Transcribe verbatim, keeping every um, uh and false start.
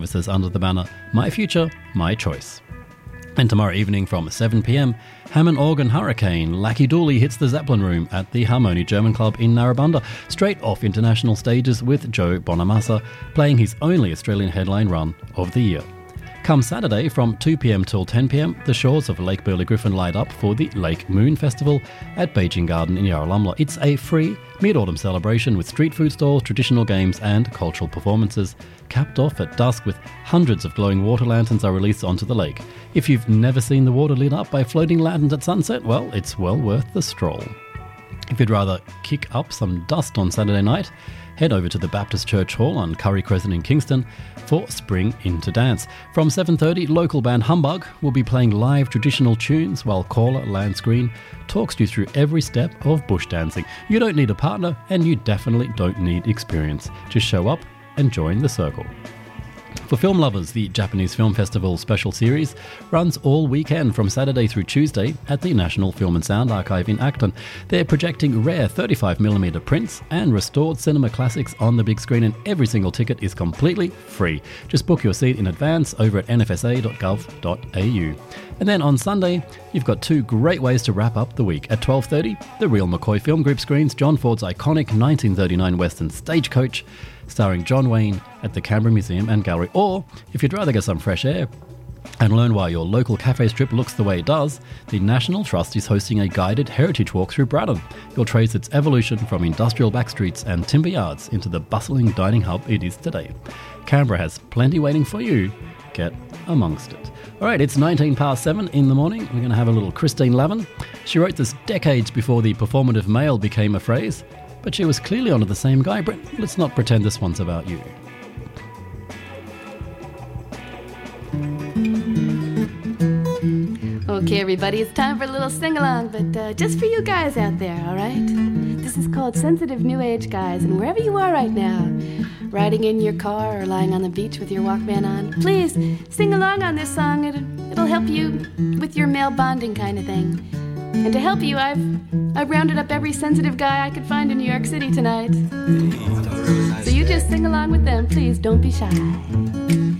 services under the banner My Future, My Choice. And tomorrow evening from seven p.m, Hammond Organ Hurricane Lackey Dooley hits the Zeppelin Room at the Harmony German Club in Narrabundah, straight off international stages with Joe Bonamassa playing his only Australian headline run of the year. Come Saturday from two p.m till ten p.m, the shores of Lake Burley Griffin light up for the Lake Moon Festival at Beijing Garden in Yarralumla. It's a free mid-autumn celebration with street food stalls, traditional games and cultural performances, capped off at dusk with hundreds of glowing water lanterns are released onto the lake. If you've never seen the water lit up by floating lanterns at sunset, well, it's well worth the stroll. If you'd rather kick up some dust on Saturday night, head over to the Baptist Church Hall on Curry Crescent in Kingston for Spring Into Dance. From seven thirty, local band Humbug will be playing live traditional tunes while caller Lance Green talks you through every step of bush dancing. You don't need a partner and you definitely don't need experience. Just show up and join the circle. For film lovers, the Japanese Film Festival special series runs all weekend from Saturday through Tuesday at the National Film and Sound Archive in Acton. They're projecting rare thirty-five millimeter prints and restored cinema classics on the big screen, and every single ticket is completely free. Just book your seat in advance over at n f s a dot gov dot a u. And then on Sunday, you've got two great ways to wrap up the week. At twelve thirty, the Real McCoy Film Group screens John Ford's iconic nineteen thirty-nine Western Stagecoach, starring John Wayne at the Canberra Museum and Gallery. Or, if you'd rather get some fresh air and learn why your local cafe strip looks the way it does, the National Trust is hosting a guided heritage walk through Braddon. You'll trace its evolution from industrial backstreets and timber yards into the bustling dining hub it is today. Canberra has plenty waiting for you. Get amongst it. Alright, it's nineteen past seven in the morning. We're going to have a little Christine Lavin. She wrote this decades before the performative male became a phrase, but she was clearly onto the same guy. But let's not pretend this one's about you. Okay, everybody, it's time for a little sing-along, but uh, just for you guys out there, all right? This is called Sensitive New Age Guys, and wherever you are right now, riding in your car or lying on the beach with your Walkman on, please sing along on this song. It, it'll help you with your male bonding kind of thing. And to help you, I've I've rounded up every sensitive guy I could find in New York City tonight. So you just sing along with them, please, don't be shy.